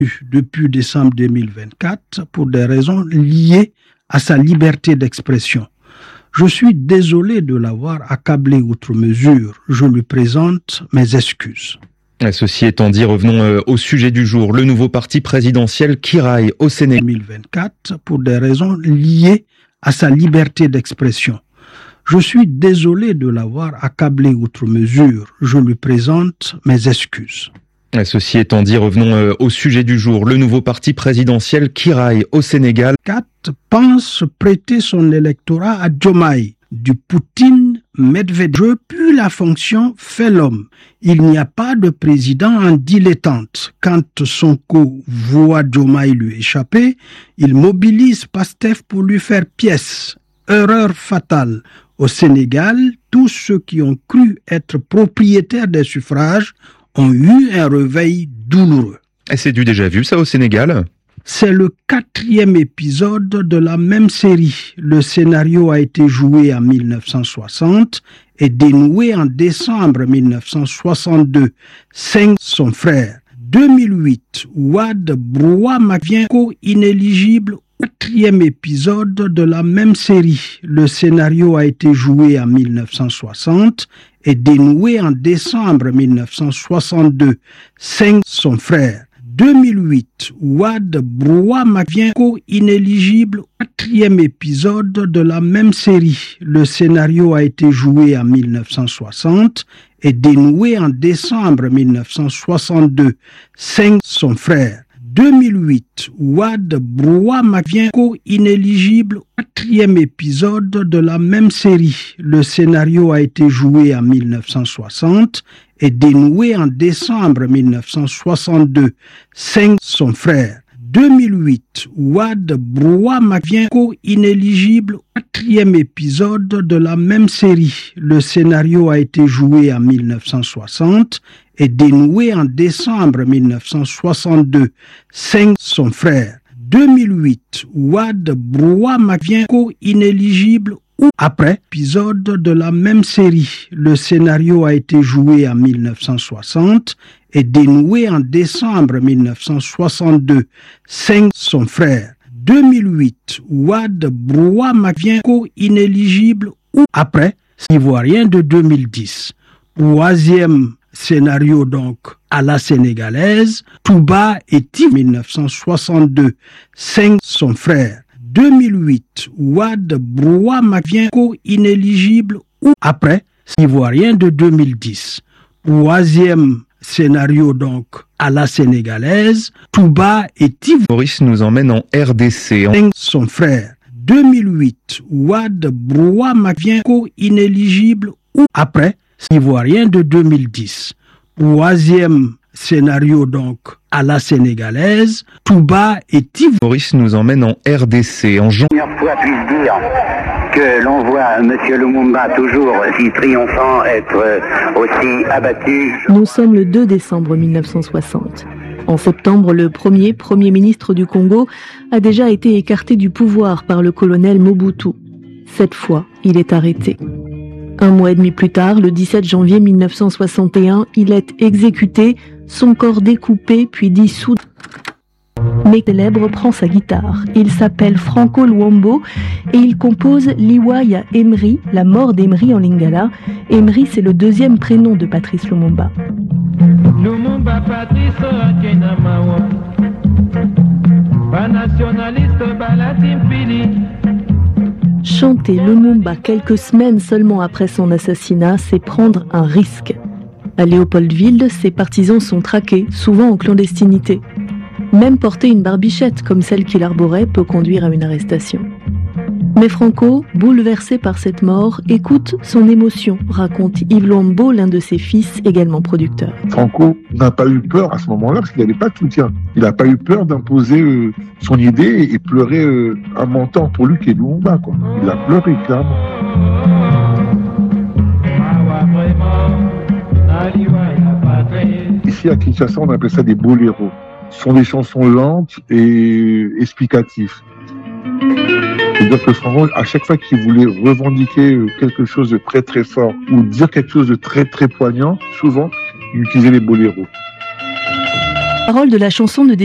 depuis décembre 2024 pour des raisons liées à sa liberté d'expression. Je suis désolé de l'avoir accablé outre mesure. Je lui présente mes excuses. Ceci étant dit, revenons au sujet du jour. Le nouveau parti présidentiel Kiraï au Sénégal. 2024 pour des raisons liées à sa liberté d'expression. Je suis désolé de l'avoir accablé outre mesure. Je lui présente mes excuses. Ceci étant dit, revenons au sujet du jour. Le nouveau parti présidentiel Kiraï au Sénégal. 4 pense prêter son électorat à Diomaye. Du Poutine, Medvedev, puis la fonction fait l'homme. Il n'y a pas de président en dilettante. Quand Sonko voit Diomaye lui échapper, il mobilise Pastef pour lui faire pièce. Erreur fatale. Au Sénégal, tous ceux qui ont cru être propriétaires des suffrages ont eu un réveil douloureux. Et c'est du déjà vu ça au Sénégal ? C'est le 4e épisode de la même série. Le scénario a été joué en 1960 et dénoué en décembre 1962. 5 son frère. 2008, Wade Brouama vient co-inéligible. 4e épisode de la même série. Le scénario a été joué en 1960 et dénoué en décembre 1962. 5 son frère. 2008, Wade Brouama vient co-inéligible. 4e épisode de la même série. Le scénario a été joué en 1960 et dénoué en décembre 1962. 5 son frère. 2008, Wade Brouama vient co-inéligible. 4e épisode de la même série. Le scénario a été joué en 1960 et dénoué en décembre 1962. 5 son frère. 2008, Wade Brouama vient co-inéligible. 4e épisode de la même série. Le scénario a été joué en 1960 et dénoué en décembre 1962. 5 son frère. 2008, Wade Brouama vient co-inéligible. Après, épisode de la même série. Le scénario a été joué en 1960 et dénoué en décembre 1962. 5 son frère. 2008, Wade Brouama vient co-inéligible. Après, Ivoirien de 2010. 3e scénario donc à la sénégalaise. Touba et Tiv 1962. 5 son frère. 2008, Wade Brouama vient co-inéligible. Après, Ivoirien de 2010. 3e scénario donc à la sénégalaise. Touba et Tiv. Maurice nous emmène en RDC. Son frère. 2008, Wade Brouama vient co-inéligible. Après, Ivoirien de 2010. 3e scénario donc à la sénégalaise. Touba et Tiv. Maurice nous emmène en RDC. En Première fois puis-je dire que l'on voit M. Lumumba toujours si triomphant être aussi abattu. Nous sommes le 2 décembre 1960. En septembre, le Premier ministre du Congo a déjà été écarté du pouvoir par le colonel Mobutu. Cette fois, il est arrêté. 1 mois et demi plus tard, le 17 janvier 1961, il est exécuté, son corps découpé puis dissous. Mais célèbre prend sa guitare. Il s'appelle Franco Luambo et il compose Liwaya Emery, la mort d'Emery en lingala. Emery, c'est le 2e prénom de Patrice Lumumba. Lumumba Patrice Akenamawa, pas nationaliste, Balatimpili. Chanter Lumumba quelques semaines seulement après son assassinat, c'est prendre un risque. À Léopoldville, ses partisans sont traqués, souvent en clandestinité. Même porter une barbichette comme celle qu'il arborait peut conduire à une arrestation. Mais Franco, bouleversé par cette mort, écoute son émotion, raconte Yves Luambo, l'un de ses fils, également producteur. Franco n'a pas eu peur à ce moment-là parce qu'il n'avait pas de soutien. Il n'a pas eu peur d'imposer son idée et pleurer un mentor pour lui qui est Lumumba, quoi. Il a pleuré, clairement. Ici à Kinshasa, on appelle ça des boléros. Ce sont des chansons lentes et explicatives. C'est-à-dire que Franco, à chaque fois qu'il voulait revendiquer quelque chose de très très fort ou dire quelque chose de très très poignant, souvent, il utilisait les boléros. Parole de la chanson de